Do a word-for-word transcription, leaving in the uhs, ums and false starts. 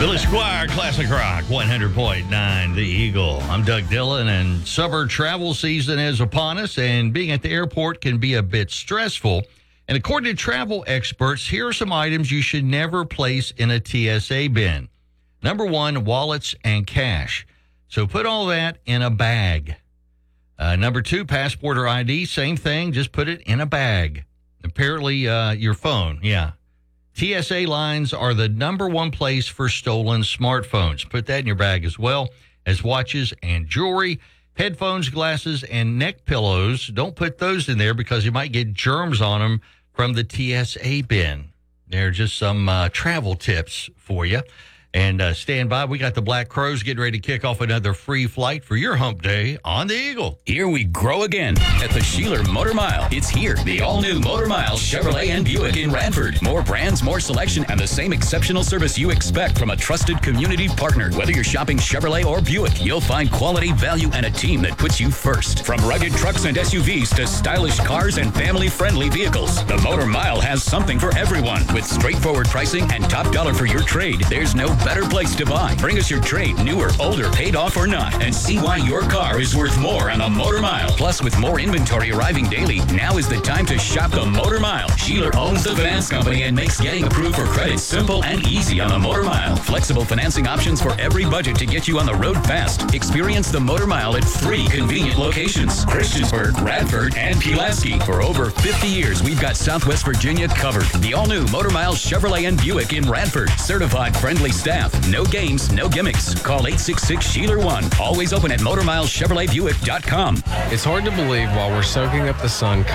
Billy Squire, Classic Rock, one hundred point nine, The Eagle. I'm Doug Dillon, and summer travel season is upon us, and being at the airport can be a bit stressful. And according to travel experts, here are some items you should never place in a T S A bin. Number one, wallets and cash. So put all that in a bag. Uh, number two, passport or I D, same thing, just put it in a bag. Apparently, uh, your phone, yeah. T S A lines are the number one place for stolen smartphones. Put that in your bag as well as watches and jewelry, headphones, glasses, and neck pillows. Don't put those in there because you might get germs on them from the T S A bin. They're just some uh, travel tips for you. And uh, stand by. We got the Black Crows getting ready to kick off another free flight for your hump day on the Eagle. Here we grow again at the Sheeler Motor Mile. It's here, the all-new Motor Mile Chevrolet and Buick in Radford. More brands, more selection, and the same exceptional service you expect from a trusted community partner. Whether you're shopping Chevrolet or Buick, you'll find quality, value, and a team that puts you first. From rugged trucks and S U Vs to stylish cars and family-friendly vehicles, the Motor Mile has something for everyone. With straightforward pricing and top dollar for your trade, there's no better place to buy. Bring us your trade, new or older, paid off or not, and see why your car is worth more on a Motor Mile. Plus, with more inventory arriving daily, now is the time to shop the Motor Mile. Sheeler owns the finance company and makes getting approved for credit simple and easy on the Motor Mile. Flexible financing options for every budget to get you on the road fast. Experience the Motor Mile at three convenient locations: Christiansburg, Radford, and Pulaski. For over fifty years, we've got Southwest Virginia covered. The all-new Motor Mile Chevrolet and Buick in Radford. Certified friendly staff. No games, no gimmicks. Call eight six six, Sheeler one. Always open at motor mile chevrolet buick dot com. It's hard to believe while we're soaking up the sun